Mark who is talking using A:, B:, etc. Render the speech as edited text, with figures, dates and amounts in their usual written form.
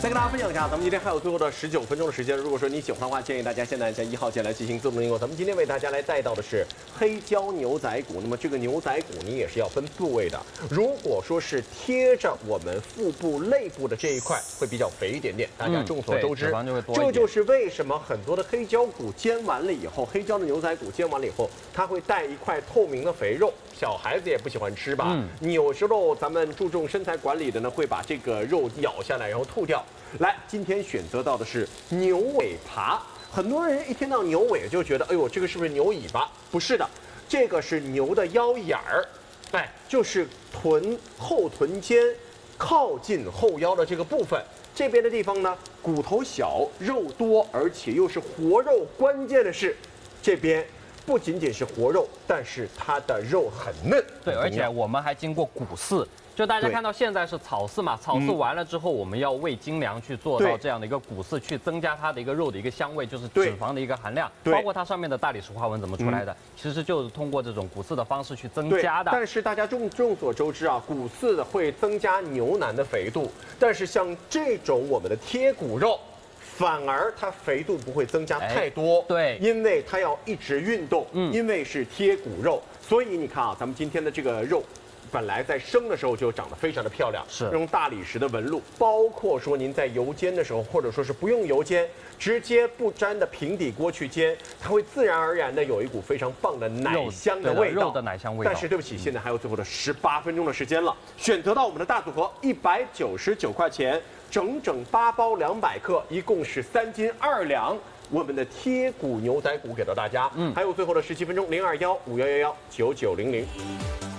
A: 再跟大家分享一下，咱们今天还有最后的19分钟的时间。如果说你喜欢的话，建议大家现在按下1号键来进行自动订购。咱们今天为大家来带到的是黑椒牛仔骨。那么这个牛仔骨你也是要分部位的。如果说是贴着我们腹部肋部的这一块，会比较肥一点点。大家众所周知，这就是为什么很多的黑椒骨煎完了以后，黑椒的牛仔骨煎完了以后，它会带一块透明的肥肉。小孩子也不喜欢吃吧？有时候咱们注重身材管理的呢，会把这个肉咬下来，然后吐掉。来，今天选择到的是牛尾爬。很多人一听到牛尾就觉得，哎呦，这个是不是牛尾巴？不是的，这个是牛的腰眼儿，哎，就是后臀尖靠近后腰的这个部分。这边的地方呢，骨头小，肉多，而且又是活肉。关键的是，这边不仅仅是活肉，但是它的肉很嫩。
B: 对，而且我们还经过骨饲。就大家看到现在是草饲嘛，草饲完了之后，我们要喂精粮去做到这样的一个骨饲，去增加它的一个肉的一个香味，就是脂肪的一个含量，包括它上面的大理石花纹怎么出来的，其实就是通过这种骨饲的方式去增加的。
A: 但是大家众所周知啊，骨饲会增加牛腩的肥度，但是像这种我们的贴骨肉，反而它肥度不会增加太多。
B: 对，
A: 因为它要一直运动，因为是贴骨肉，所以你看啊，咱们今天的这个肉。本来在生的时候就长得非常的漂亮，是用大理石的纹路，包括说您在油煎的时候，或者说是不用油煎，直接不粘的平底锅去煎，它会自然而然的有一股非常棒的奶香的味道，
B: 肉的奶香味道。
A: 但是对不起，现在还有最后的18分钟的时间了，选择到我们的大组合199块钱，整整8包200克，一共是3斤2两。我们的贴骨牛仔骨给到大家，还有最后的17分钟，02151119900。